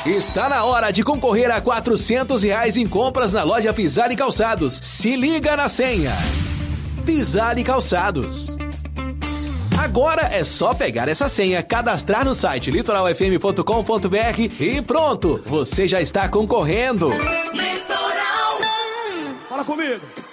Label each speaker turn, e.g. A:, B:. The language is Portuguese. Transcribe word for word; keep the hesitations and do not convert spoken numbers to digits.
A: Está na hora de concorrer a quatrocentos reais em compras na loja Pisani Calçados. Se liga na senha. Pisani Calçados. Agora é só pegar essa senha, cadastrar no site litoral f m ponto com ponto b r e pronto, você já está concorrendo.
B: Litoral. Fala comigo.